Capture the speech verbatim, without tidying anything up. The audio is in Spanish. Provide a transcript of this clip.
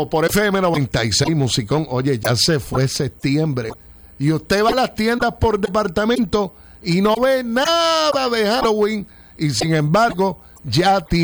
Pero por F M noventa y seis Musicón, oye, ya se fue septiembre. Y usted va a las tiendas por departamento y no ve nada de Halloween. Y sin embargo, ya tiene